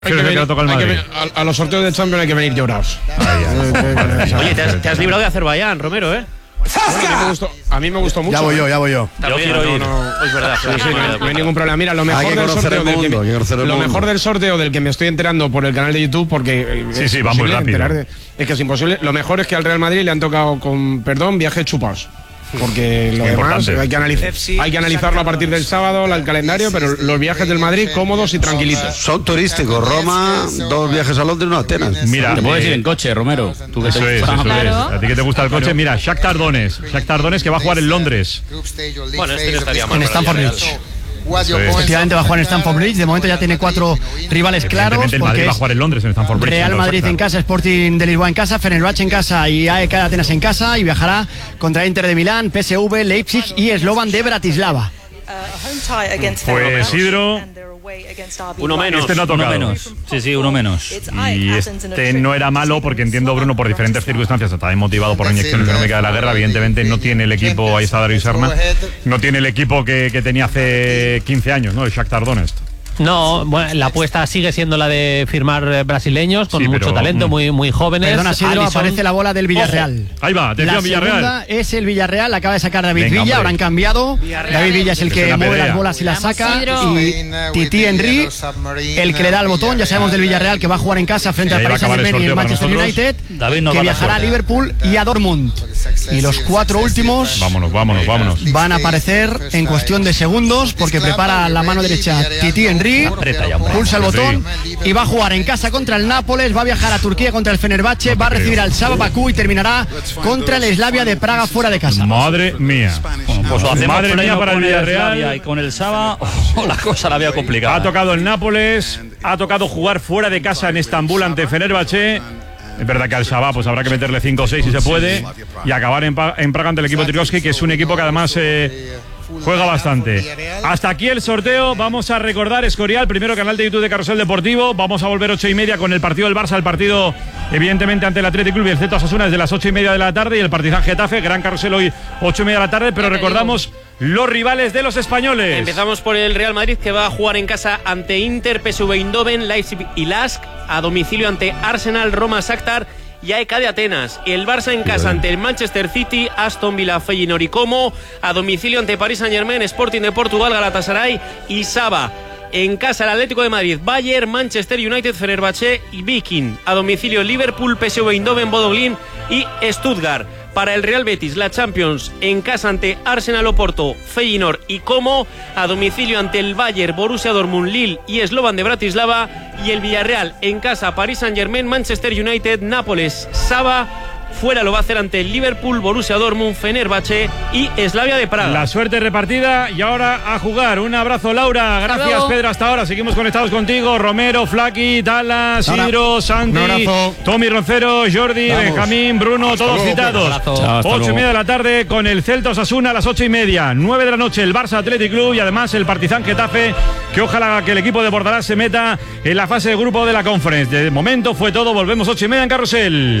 A los sorteos de Champions hay que venir llorados. Oye, te has librado de Azerbaiyán, Romero, ¿eh? A mí me gustó mucho. Ya voy yo. Yo quiero ir. Es verdad. No hay ningún problema. Mira, lo mejor del sorteo del que me estoy enterando por el canal de YouTube, porque sí, va muy rápido. Es que es imposible. Lo mejor es que al Real Madrid le han tocado con perdón viajes chupados. Porque lo demás hay que analizarlo a partir del sábado, el calendario, pero los viajes del Madrid cómodos y tranquilitos. Son turísticos. Roma, 2 viajes a Londres, 1 a Atenas. Mira, te puedes ir en coche, Romero. Eso es. A ti que te gusta el coche, mira, Shakhtar Donetsk que va a jugar en Londres. Bueno, este no estaría mal. En Stamford Bridge. Efectivamente va a jugar en Stamford Bridge. De momento ya tiene 4 rivales claros. El Madrid va a jugar en Londres, en Stamford Bridge. Real Madrid en casa, Sporting de Lisboa en casa, Fenerbahce en casa y AEK de Atenas en casa. Y viajará contra Inter de Milán, PSV, Leipzig y Slovan de Bratislava. Pues Isidro, uno menos. Este no ha tocado. Uno menos. Sí, uno menos. Y este no era malo porque entiendo, Bruno, por diferentes circunstancias, está motivado por la inyección económica de la guerra. Evidentemente no tiene el equipo, ahí está Darío Serna, no tiene el equipo que tenía hace 15 años, ¿no? El Shakhtar Donetsk. No, bueno, la apuesta sigue siendo la de firmar brasileños con mucho talento, muy jóvenes. Perdona, Sidro, aparece la bola del Villarreal. Ojo. Ahí va, atención, Villarreal. La segunda es el Villarreal, acaba de sacar David Villa, ahora han cambiado. David Villa es el que mueve las bolas y las saca. Y Titi Henry, el que le da el botón. Ya sabemos del Villarreal que va a jugar en casa frente al Paris Saint-Germain y el Manchester United, que viajará a Liverpool y a Dortmund. Y los 4 últimos van a aparecer en cuestión de segundos porque prepara la mano derecha Titi Henry. Pulsa el botón y va a jugar en casa contra el Nápoles, va a viajar a Turquía contra el Fenerbahce, va a recibir al Saba Bakú y terminará contra el Slavia de Praga fuera de casa. Madre mía. Pues lo hacemos madre mía para el Villarreal. Y con el Saba la cosa la veo complicada. Ha tocado el Nápoles, ha tocado jugar fuera de casa en Estambul ante Fenerbahce. Es verdad que al Shabab pues habrá que meterle 5 o 6 si se puede y acabar en Praga ante el equipo Trigoski, que es un equipo que además juega bastante. Hasta aquí el sorteo. Vamos a recordar, Escorial, primero canal de YouTube de Carrusel Deportivo. Vamos a volver 8:30 con el partido del Barça, el partido evidentemente ante el Athletic Club y el Celta Osasuna desde las 8:30 de la tarde, y el Partizan Getafe, gran carrusel hoy 8:30 de la tarde, pero recordamos los rivales de los españoles. Empezamos por el Real Madrid, que va a jugar en casa ante Inter, PSV Eindhoven, Leipzig y Lask, a domicilio ante Arsenal, Roma, Shakhtar y AEK de Atenas. El Barça en casa ante el Manchester City, Aston Villa, Feyenoord y Como, a domicilio ante Paris Saint-Germain, Sporting de Portugal, Galatasaray y Saba. En casa el Atlético de Madrid, Bayern, Manchester United, Fenerbahce y Viking. A domicilio Liverpool, PSV Eindhoven, Bodo Glimt y Stuttgart. Para el Real Betis, la Champions en casa ante Arsenal, Oporto, Feyenoord y Como, a domicilio ante el Bayern, Borussia Dortmund, Lille y Slovan de Bratislava, y el Villarreal en casa, Paris Saint-Germain, Manchester United, Nápoles, Saba. Fuera lo va a hacer ante el Liverpool, Borussia Dortmund, Fenerbahce y Slavia de Praga. La suerte repartida y ahora a jugar. Un abrazo, Laura. Gracias, Pedro, hasta ahora. Seguimos conectados contigo. Romero, Flaki, Dallas, Sidro, Santi, Tommy Roncero, Jordi, Benjamín, Bruno, todos citados. 8:30 de la tarde con el Celta Osasuna a las 8:30. 9 de la noche el Barça Athletic Club y además el Partizan Getafe, que ojalá que el equipo de Bordalás se meta en la fase de grupo de la Conference. De momento fue todo. Volvemos 8:30 en Carrusel.